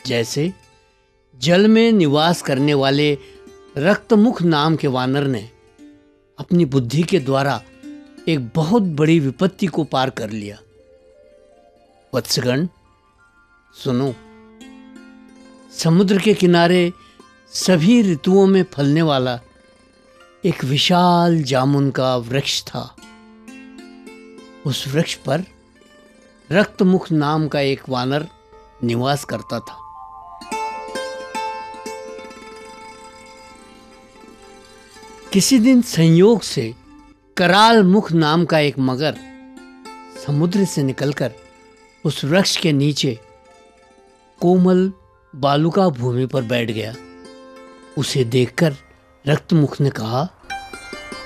जैसे जल में निवास करने वाले रक्तमुख नाम के वानर ने अपनी बुद्धि के द्वारा एक बहुत बड़ी विपत्ति को पार कर लिया। वत्सगण सुनो, समुद्र के किनारे सभी ऋतुओं में फलने वाला एक विशाल जामुन का वृक्ष था। उस वृक्ष पर रक्तमुख नाम का एक वानर निवास करता था। किसी दिन संयोग से कराल मुख नाम का एक मगर समुद्र से निकलकर उस वृक्ष के नीचे कोमल बालुका भूमि पर बैठ गया। उसे देखकर रक्तमुख ने कहा,